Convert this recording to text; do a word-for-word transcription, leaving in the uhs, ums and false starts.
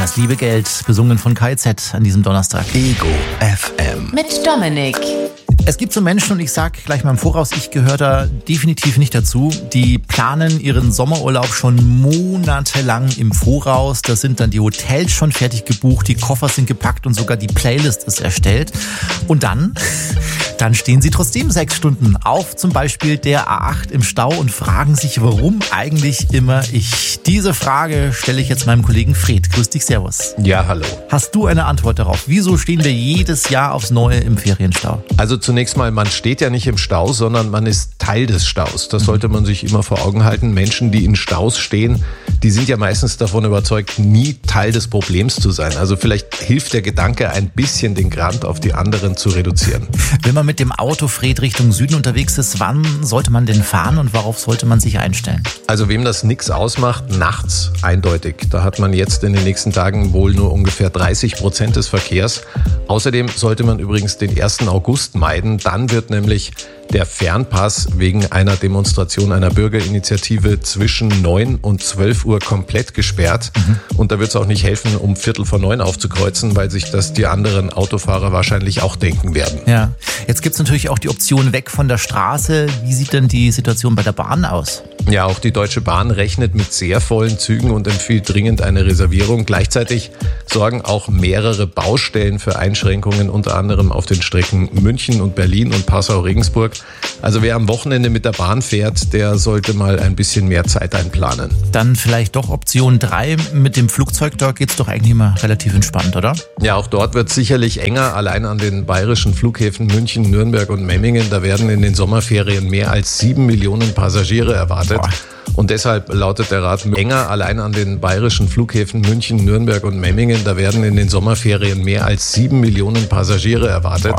Das liebe Geld, besungen von K I Z an diesem Donnerstag. Ego F M. Mit Dominik. Es gibt so Menschen, und ich sag gleich mal im Voraus, ich gehöre da definitiv nicht dazu, die planen ihren Sommerurlaub schon monatelang im Voraus. Da sind dann die Hotels schon fertig gebucht, die Koffer sind gepackt und sogar die Playlist ist erstellt. Und dann, dann stehen sie trotzdem sechs Stunden auf zum Beispiel der A acht im Stau und fragen sich, warum eigentlich immer ich. Diese Frage stelle ich jetzt meinem Kollegen Fred. Grüß dich, servus. Ja, hallo. Hast du eine Antwort darauf? Wieso stehen wir jedes Jahr aufs Neue im Ferienstau? Also zunächst mal, man steht ja nicht im Stau, sondern man ist Teil des Staus. Das sollte man sich immer vor Augen halten. Menschen, die in Staus stehen, die sind ja meistens davon überzeugt, nie Teil des Problems zu sein. Also vielleicht hilft der Gedanke, ein bisschen den Grant auf die anderen zu reduzieren. Wenn man mit dem Auto Fred Richtung Süden unterwegs ist, wann sollte man denn fahren und worauf sollte man sich einstellen? Also wem das nichts ausmacht, nachts eindeutig. Da hat man jetzt in den nächsten Tagen wohl nur ungefähr dreißig Prozent des Verkehrs. Außerdem sollte man übrigens den ersten August meiden. Dann wird nämlich der Fernpass wegen einer Demonstration einer Bürgerinitiative zwischen neun und zwölf Uhr komplett gesperrt. Mhm. Und da wird es auch nicht helfen, um Viertel vor neun aufzukreuzen, weil sich das die anderen Autofahrer wahrscheinlich auch denken werden. Ja, jetzt gibt es natürlich auch die Option weg von der Straße. Wie sieht denn die Situation bei der Bahn aus? Ja, auch die Deutsche Bahn rechnet mit sehr vollen Zügen und empfiehlt dringend eine Reservierung. Gleichzeitig sorgen auch mehrere Baustellen für Einschränkungen, unter anderem auf den Strecken München und Berlin und Passau-Regensburg. Also wer am Wochenende mit der Bahn fährt, der sollte mal ein bisschen mehr Zeit einplanen. Dann vielleicht doch Option drei mit dem Flugzeug. Da geht's doch eigentlich immer relativ entspannt, oder? Ja, auch dort wird es sicherlich enger. Allein an den bayerischen Flughäfen München, Nürnberg und Memmingen, da werden in den Sommerferien mehr als sieben Millionen Passagiere erwartet. Boah. Und deshalb lautet der Rat enger. Allein an den bayerischen Flughäfen München, Nürnberg und Memmingen, da werden in den Sommerferien mehr als sieben Millionen Passagiere erwartet.